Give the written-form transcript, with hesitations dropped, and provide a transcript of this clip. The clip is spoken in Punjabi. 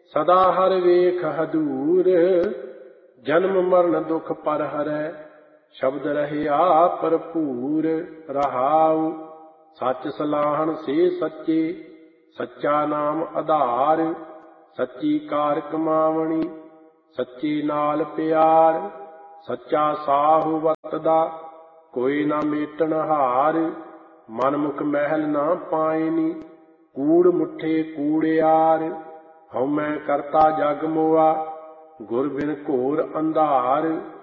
ਸਦਾ ਹਰ ਵੇਖ ਹਦੂਰ। ਜਨਮ ਮਰਨ ਦੁਖ ਪਰ ਹਰੈ, ਸ਼ਬਦ ਰਹਿਆ ਭਰਪੂਰ। ਰਹਾਉ ਸੱਚ ਸਲਾਹਣ ਸੇ ਸੱਚੇ, ਸੱਚਾ ਨਾਮ ਆਧਾਰ। ਸੱਚੀ ਕਾਰ ਕਮਾਵਣੀ, ਸੱਚੇ ਨਾਲ ਪਿਆਰ। ਸੱਚਾ ਸਾਹੁ ਵਤਦਾ, ਕੋਈ ਨਾ ਮੇਟਣ ਹਾਰ। ਮਨਮੁਖ ਮਹਿਲ ਨਾ ਪਾਇਨੀ, ਕੂੜ ਮੁੱਠੇ ਕੂੜਿਆਰ। ਹਉਮੈ ਕਰਤਾ ਜਗ ਮੋਆ, ਗੁਰ ਬਿਨ ਘੋਰ ਅੰਧਾਰ।